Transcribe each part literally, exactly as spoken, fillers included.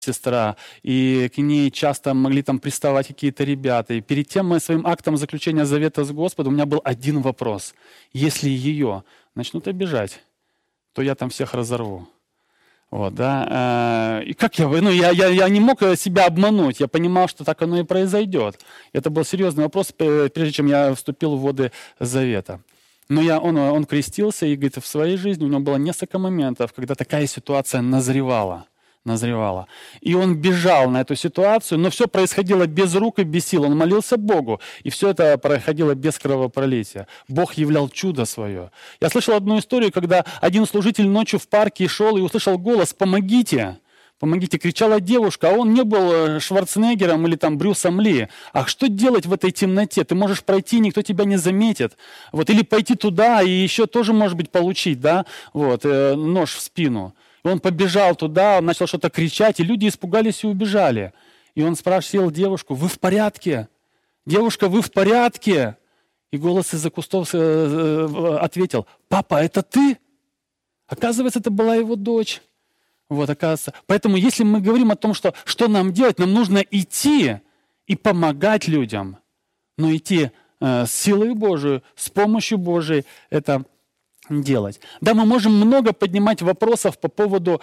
сестра, и к ней часто могли там приставать какие-то ребята. И перед тем своим актом заключения завета с Господом у меня был один вопрос. Если ее начнут обижать, то я там всех разорву. Вот, да. И как я, ну, я, я, я не мог себя обмануть, я понимал, что так оно и произойдет. Это был серьезный вопрос, прежде чем я вступил в воды завета. Но я, он, он крестился, и говорит, в своей жизни у него было несколько моментов, когда такая ситуация назревала. назревала. И он бежал на эту ситуацию, но все происходило без рук и без сил. Он молился Богу, и все это происходило без кровопролития. Бог являл чудо свое. Я слышал одну историю, когда один служитель ночью в парке шел и услышал голос «Помогите!» «Помогите!» кричала девушка, а он не был Шварценеггером или там Брюсом Ли. А что делать в этой темноте? Ты можешь пройти, никто тебя не заметит. Вот, или пойти туда и еще тоже, может быть, получить, да? Вот, э, нож в спину. И он побежал туда, он начал что-то кричать, и люди испугались и убежали. И он спросил девушку, вы в порядке? Девушка, вы в порядке? И голос из-за кустов ответил, папа, это ты? Оказывается, это была его дочь. Вот, оказывается. Поэтому, если мы говорим о том, что, что нам делать, нам нужно идти и помогать людям. Но идти э, с силой Божией, с помощью Божией, это делать. Да, мы можем много поднимать вопросов по поводу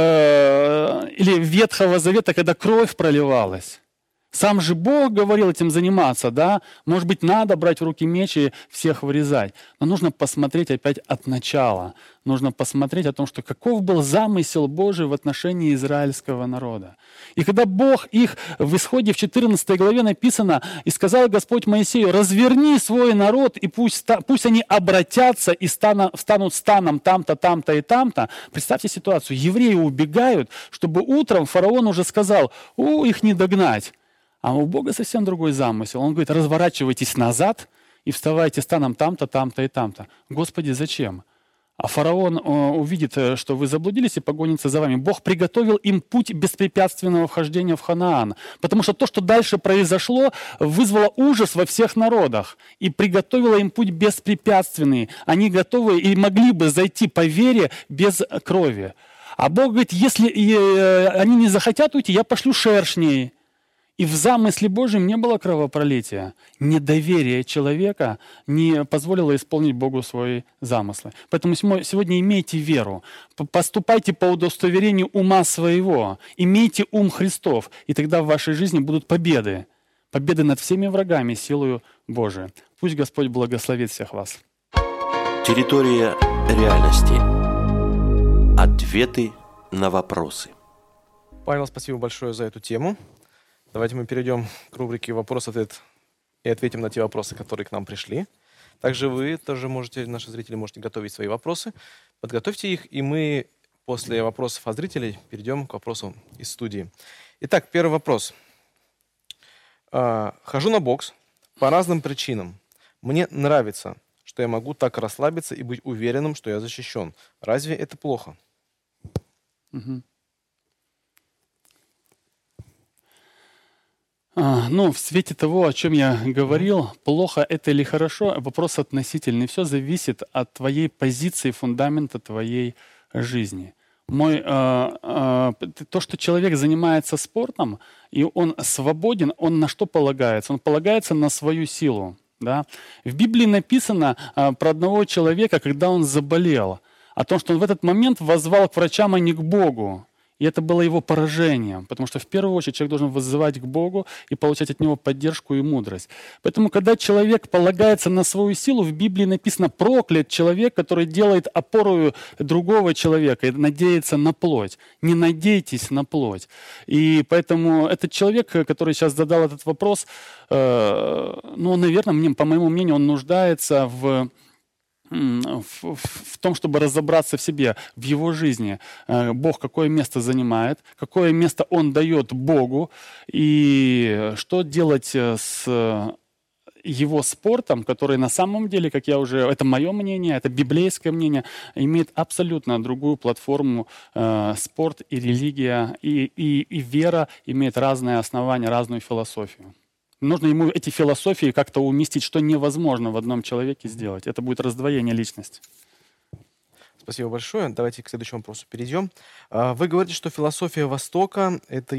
э, или Ветхого Завета, когда кровь проливалась. Сам же Бог говорил этим заниматься, да? Может быть, надо брать в руки меч и всех вырезать. Но нужно посмотреть опять от начала. Нужно посмотреть о том, что каков был замысел Божий в отношении израильского народа. И когда Бог их в Исходе в четырнадцатой главе написано, «И сказал Господь Моисею, разверни свой народ, и пусть, пусть они обратятся и станут, станут станом там-то, там-то и там-то». Представьте ситуацию. Евреи убегают, чтобы утром фараон уже сказал, «О, их не догнать». А у Бога совсем другой замысел. Он говорит, разворачивайтесь назад и вставайте станом там-то, там-то и там-то. Господи, зачем? А фараон э, увидит, что вы заблудились и погонится за вами. Бог приготовил им путь беспрепятственного вхождения в Ханаан. Потому что то, что дальше произошло, вызвало ужас во всех народах. И приготовило им путь беспрепятственный. Они готовы и могли бы зайти по вере без крови. А Бог говорит, если э, они не захотят уйти, я пошлю шершней. И в замысле Божьем не было кровопролития. Недоверие человека не позволило исполнить Богу свои замыслы. Поэтому сегодня имейте веру, поступайте по удостоверению ума своего, имейте ум Христов, и тогда в вашей жизни будут победы. Победы над всеми врагами силою Божией. Пусть Господь благословит всех вас. Территория реальности. Ответы на вопросы. Павел, спасибо большое за эту тему. Давайте мы перейдем к рубрике «Вопрос-ответ» и ответим на те вопросы, которые к нам пришли. Также вы тоже можете, наши зрители, можете готовить свои вопросы. Подготовьте их, и мы после вопросов от зрителей перейдем к вопросам из студии. Итак, первый вопрос. Хожу на бокс по разным причинам. Мне нравится, что я могу так расслабиться и быть уверенным, что я защищен. Разве это плохо? Угу. А, ну, в свете того, о чем я говорил, плохо это или хорошо, вопрос относительный. Все зависит от твоей позиции, фундамента твоей жизни. Мой, э, э, то, что человек занимается спортом, и он свободен, он на что полагается? Он полагается на свою силу. Да? В Библии написано э, про одного человека, когда он заболел, о том, что он в этот момент воззвал к врачам, а не к Богу. И это было его поражением, потому что в первую очередь человек должен воззывать к Богу и получать от Него поддержку и мудрость. Поэтому, когда человек полагается на свою силу, в Библии написано «проклят человек, который делает опорою другого человека и надеется на плоть». Не надейтесь на плоть. И поэтому этот человек, который сейчас задал этот вопрос, э, ну, наверное, мне, по моему мнению, он нуждается в... В, в том, чтобы разобраться в себе, в его жизни. Бог какое место занимает, какое место Он дает Богу, и что делать с его спортом, который на самом деле, как я уже, это мое мнение, это библейское мнение, имеет абсолютно другую платформу. Спорт и религия, и, и, и вера имеют разные основания, разную философию. Нужно ему эти философии как-то уместить, что невозможно в одном человеке сделать. Это будет раздвоение личности. Спасибо большое. Давайте к следующему вопросу перейдем. А, Вы говорите, что философия Востока — это